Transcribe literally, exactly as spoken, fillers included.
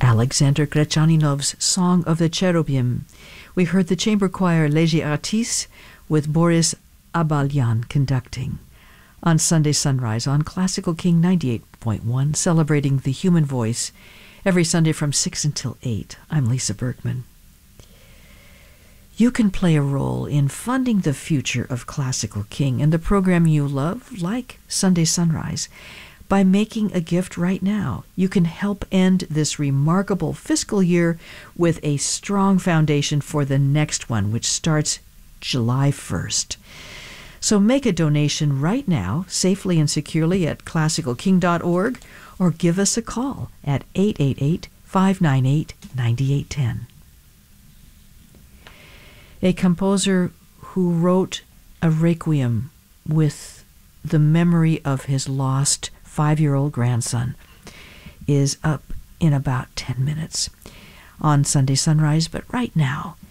Alexander Grechaninov's Song of the Cherubim. We heard the chamber choir Léger Artis with Boris Abalyan conducting. On Sunday Sunrise on Classical King ninety-eight point one, celebrating the human voice every Sunday from six until eight. I'm Lisa Bergman. You can play a role in funding the future of Classical King and the program you love, like Sunday Sunrise, by making a gift right now. You can help end this remarkable fiscal year with a strong foundation for the next one, which starts July first. So make a donation right now, safely and securely at classical king dot org, or give us a call at eight eight eight, five nine eight, nine eight one zero. A composer who wrote a requiem with the memory of his lost five-year-old grandson is up in about ten minutes on Sunday Sunrise. But right now,